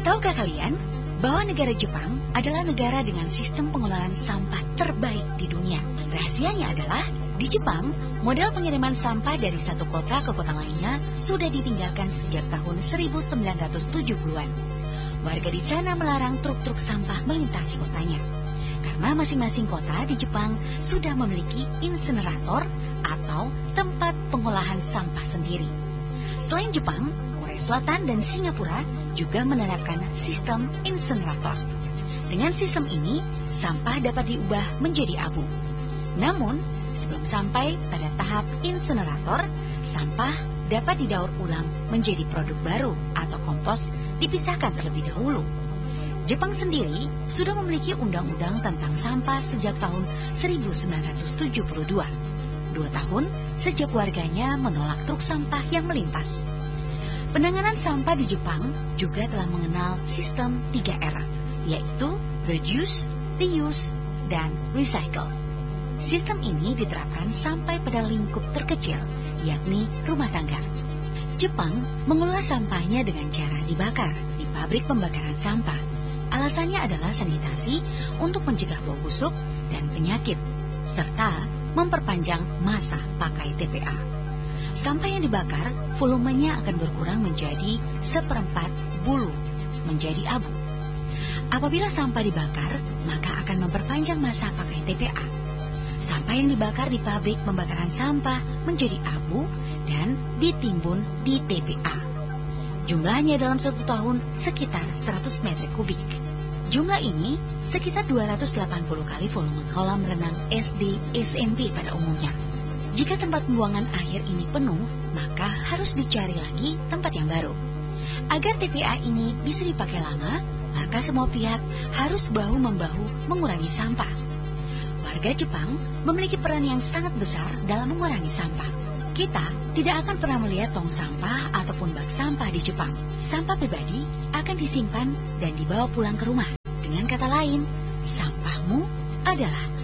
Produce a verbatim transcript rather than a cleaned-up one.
Tahukah kalian bahwa negara Jepang adalah negara dengan sistem pengelolaan sampah terbaik di dunia? Rahasianya adalah, di Jepang, model pengiriman sampah dari satu kota ke kota lainnya sudah ditinggalkan sejak tahun seribu sembilan ratus tujuh puluhan. Warga di sana melarang truk-truk sampah melintasi kotanya, karena masing-masing kota di Jepang sudah memiliki insinerator atau tempat pengolahan sampah sendiri. Selain Jepang, Korea Selatan dan Singapura juga menerapkan sistem insinerator. Dengan sistem ini, sampah dapat diubah menjadi abu. Namun, sebelum sampai pada tahap insinerator, sampah dapat didaur ulang menjadi produk baru atau kompos dipisahkan terlebih dahulu. Jepang sendiri sudah memiliki undang-undang tentang sampah sejak tahun seribu sembilan ratus tujuh puluh dua. Dua tahun sejak warganya menolak truk sampah yang melintas. Penanganan sampah di Jepang juga telah mengenal sistem tiga R, yaitu reduce, reuse, dan recycle. Sistem ini diterapkan sampai pada lingkup terkecil, yakni rumah tangga. Jepang mengelola sampahnya dengan cara dibakar di pabrik pembakaran sampah. Alasannya adalah sanitasi untuk mencegah bau busuk dan penyakit, serta memperpanjang masa pakai T P A. Sampah yang dibakar, volumenya akan berkurang menjadi seperempat bulu, menjadi abu. Apabila sampah dibakar, maka akan memperpanjang masa pakai T P A. Sampah yang dibakar di pabrik pembakaran sampah menjadi abu dan ditimbun di T P A. Jumlahnya dalam satu tahun sekitar seratus meter kubik. Jumlah ini sekitar dua ratus delapan puluh kali volume kolam renang S D S M P pada umumnya. Jika tempat pembuangan akhir ini penuh, maka harus dicari lagi tempat yang baru. Agar T P A ini bisa dipakai lama, maka semua pihak harus bahu-membahu mengurangi sampah. Warga Jepang memiliki peran yang sangat besar dalam mengurangi sampah. Kita tidak akan pernah melihat tong sampah ataupun bak sampah di Jepang. Sampah pribadi akan disimpan dan dibawa pulang ke rumah. Dengan kata lain, sampahmu adalah